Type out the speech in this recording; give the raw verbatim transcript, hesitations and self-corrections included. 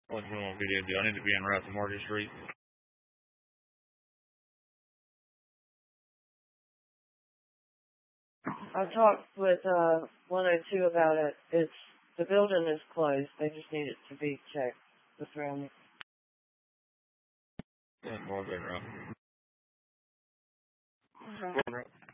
What do you want video? Do I need to be en route to Market Street? I talked with uh, one oh two about it. It's the building is closed. They just need it to be checked. What's around it? Yeah, more big route. Okay.